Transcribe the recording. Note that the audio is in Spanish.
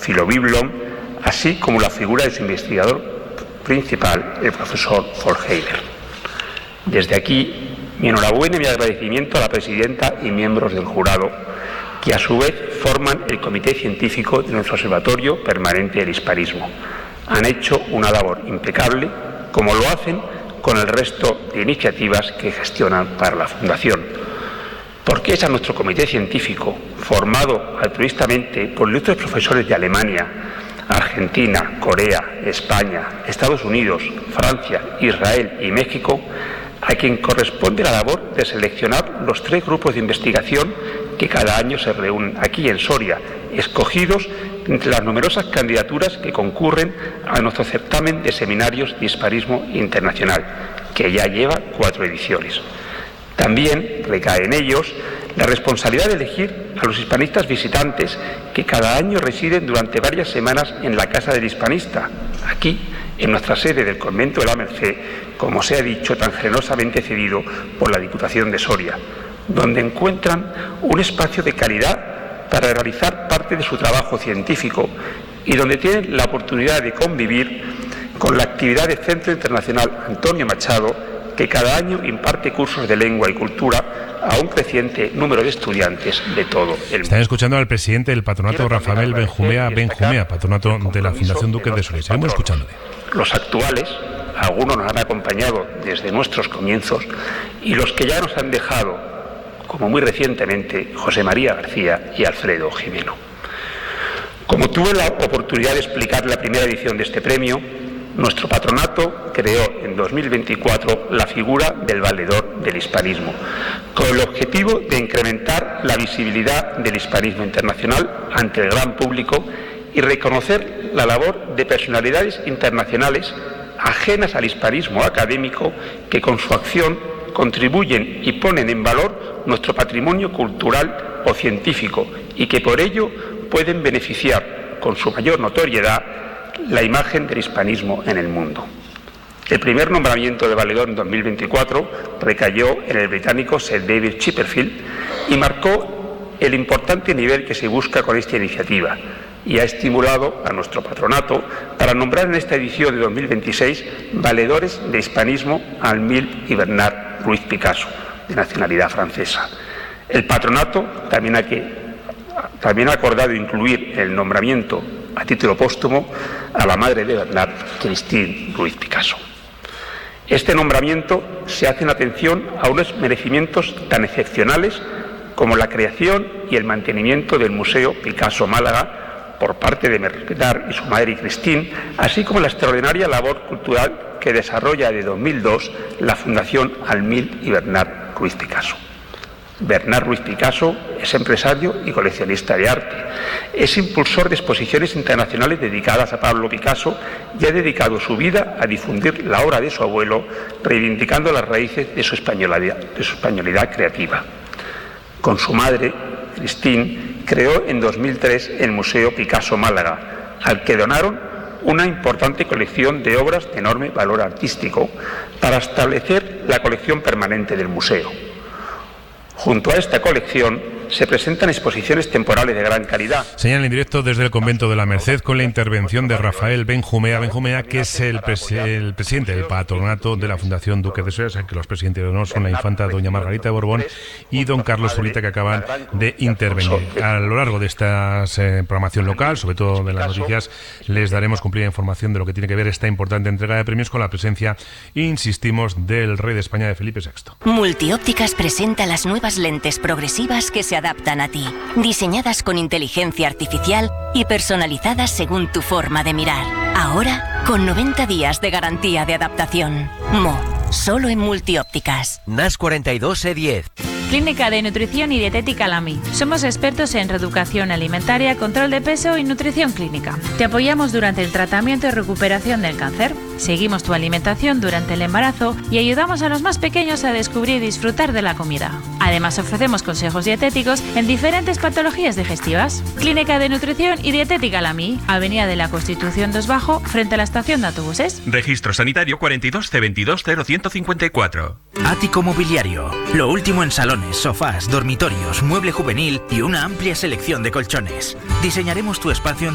Teófilo Biblón, así como la figura de su investigador principal, el profesor Forchheimer. Desde aquí, mi enhorabuena y mi agradecimiento a la presidenta y miembros del jurado, que a su vez forman el comité científico de nuestro Observatorio Permanente del Hispanismo. Han hecho una labor impecable, como lo hacen con el resto de iniciativas que gestionan para la Fundación. Porque es a nuestro comité científico, formado altruistamente por ilustres profesores de Alemania, Argentina, Corea, España, Estados Unidos, Francia, Israel y México, a quien corresponde la labor de seleccionar los 3 grupos de investigación que cada año se reúnen aquí en Soria, escogidos entre las numerosas candidaturas que concurren a nuestro certamen de seminarios de hispanismo internacional, que ya lleva 4 ediciones. También recae en ellos la responsabilidad de elegir a los hispanistas visitantes que cada año residen durante varias semanas en la Casa del Hispanista, aquí, en nuestra sede del Convento de la Merced, como se ha dicho, tan generosamente cedido por la Diputación de Soria, donde encuentran un espacio de calidad para realizar parte de su trabajo científico y donde tienen la oportunidad de convivir con la actividad del Centro Internacional Antonio Machado, que cada año imparte cursos de lengua y cultura a un creciente número de estudiantes de todo el mundo. Están escuchando al presidente del patronato, Rafael Benjumea, patronato de la Fundación Duque de Soria. Seguimos escuchándole. Los actuales, algunos nos han acompañado desde nuestros comienzos, y los que ya nos han dejado, como muy recientemente José María García y Alfredo Jimeno. Como tuve la oportunidad de explicar en la primera edición de este premio, nuestro patronato creó en 2024 la figura del valedor del hispanismo, con el objetivo de incrementar la visibilidad del hispanismo internacional ante el gran público y reconocer la labor de personalidades internacionales ajenas al hispanismo académico que con su acción contribuyen y ponen en valor nuestro patrimonio cultural o científico y que por ello pueden beneficiar con su mayor notoriedad la imagen del hispanismo en el mundo. El primer nombramiento de valedor en 2024 recayó en el británico Sir David Chipperfield y marcó el importante nivel que se busca con esta iniciativa y ha estimulado a nuestro patronato para nombrar en esta edición de 2026 valedores de hispanismo al Mil y Bernard Ruiz Picasso, de nacionalidad francesa. El patronato también ha acordado incluir el nombramiento a título póstumo a la madre de Bernard, Christine Ruiz Picasso. Este nombramiento se hace en atención a unos merecimientos tan excepcionales como la creación y el mantenimiento del Museo Picasso Málaga por parte de Bernard y su madre Christine, así como la extraordinaria labor cultural que desarrolla desde 2002 la Fundación Almil y Bernard Ruiz Picasso. Bernard Ruiz Picasso es empresario y coleccionista de arte. Es impulsor de exposiciones internacionales dedicadas a Pablo Picasso y ha dedicado su vida a difundir la obra de su abuelo, reivindicando las raíces de su españolidad creativa. Con su madre, Christine, creó en 2003 el Museo Picasso Málaga, al que donaron una importante colección de obras de enorme valor artístico para establecer la colección permanente del museo. Junto a esta colección se presentan exposiciones temporales de gran calidad. Señal en directo desde el Convento de la Merced con la intervención de Rafael Benjumea, que es el presidente del patronato de la Fundación Duque de Soria, que los presidentes de honor son la infanta doña Margarita de Borbón y don Carlos Zurita, que acaban de intervenir. A lo largo de esta programación local, sobre todo de las noticias, les daremos cumplida información de lo que tiene que ver esta importante entrega de premios con la presencia, insistimos, del rey de España, de Felipe VI. Multiópticas presenta las nuevas lentes progresivas que se adaptan a ti, diseñadas con inteligencia artificial y personalizadas según tu forma de mirar. Ahora, con 90 días de garantía de adaptación. Solo en Multiópticas. NAS 42 E10. Clínica de Nutrición y Dietética Lamy. Somos expertos en reeducación alimentaria, control de peso y nutrición clínica. Te apoyamos durante el tratamiento y recuperación del cáncer. Seguimos tu alimentación durante el embarazo y ayudamos a los más pequeños a descubrir y disfrutar de la comida. Además, ofrecemos consejos dietéticos en diferentes patologías digestivas. Clínica de Nutrición y Dietética Lamy, Avenida de la Constitución 2 Bajo, frente a la estación de autobuses. Registro sanitario 42 C22 0154. Ático Mobiliario. Lo último en salones, sofás, dormitorios, mueble juvenil y una amplia selección de colchones. Diseñaremos tu espacio en